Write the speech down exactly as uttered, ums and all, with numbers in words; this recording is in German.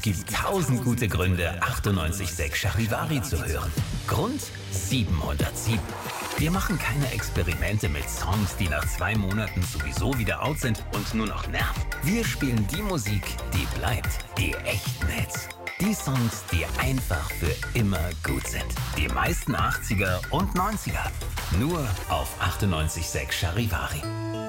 gibt tausend gute Gründe, achtundneunzig Komma sechs Charivari zu hören. Grund siebenhundertsieben. Wir machen keine Experimente mit Songs, die nach zwei Monaten sowieso wieder out sind und nur noch nerven. Wir spielen die Musik, die bleibt, die echten Hits. Die Songs, die einfach für immer gut sind. Die meisten achtziger und neunziger. Nur auf achtundneunzig Komma sechs Charivari.